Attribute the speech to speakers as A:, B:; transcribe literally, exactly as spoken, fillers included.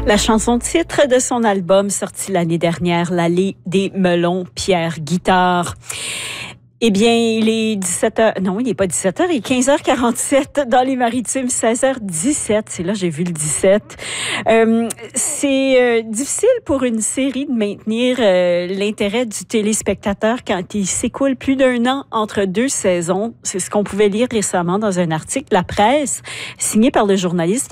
A: La chanson titre de son album sorti l'année dernière, L'allée des melons, Pierre Guitare. Eh bien, il est dix-sept heures, non, il n'est pas dix-sept heures, il est quinze heures quarante-sept dans les Maritimes, seize heures dix-sept, c'est là j'ai vu le dix-sept. Euh, c'est euh, difficile pour une série de maintenir euh, l'intérêt du téléspectateur quand il s'écoule plus d'un an entre deux saisons. C'est ce qu'on pouvait lire récemment dans un article de La Presse, signé par le journaliste